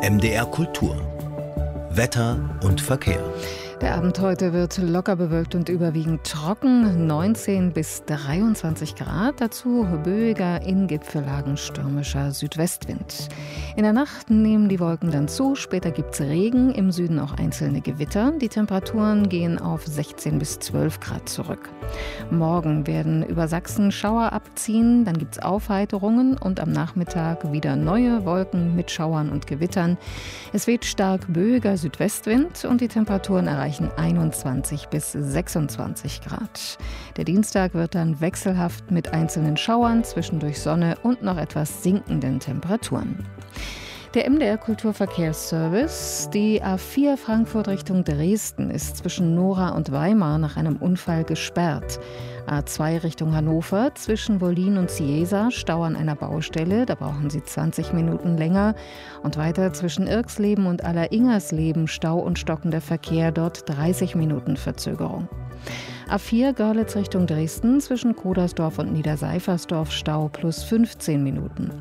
MDR Kultur. Wetter und Verkehr. Der Abend heute wird locker bewölkt und überwiegend trocken, 19 bis 23 Grad, dazu böiger, in Gipfellagen stürmischer Südwestwind. In der Nacht nehmen die Wolken dann zu, später gibt's Regen, im Süden auch einzelne Gewitter. Die Temperaturen gehen auf 16 bis 12 Grad zurück. Morgen werden über Sachsen Schauer abziehen, dann gibt's Aufheiterungen und am Nachmittag wieder neue Wolken mit Schauern und Gewittern. Es weht stark böiger Südwestwind und die Temperaturen erreichen 21 bis 26 Grad. Der Dienstag wird dann wechselhaft mit einzelnen Schauern, zwischendurch Sonne und noch etwas sinkenden Temperaturen. Der MDR Kulturverkehrsservice. Die A4 Frankfurt Richtung Dresden ist zwischen Nora und Weimar nach einem Unfall gesperrt. A2 Richtung Hannover zwischen Wollin und Ciesa Stau an einer Baustelle, da brauchen Sie 20 Minuten länger. Und weiter zwischen Irxleben und Alleringersleben Stau und stockender Verkehr, dort 30 Minuten Verzögerung. A4 Görlitz Richtung Dresden zwischen Kodersdorf und Niederseifersdorf Stau plus 15 Minuten.